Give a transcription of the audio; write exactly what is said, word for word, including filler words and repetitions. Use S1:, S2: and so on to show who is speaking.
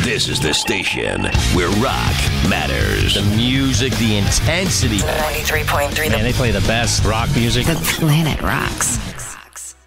S1: This is the station where rock matters.
S2: The music, the intensity.
S3: ninety-three point three.
S2: Man, they play the best rock music.
S4: The planet rocks.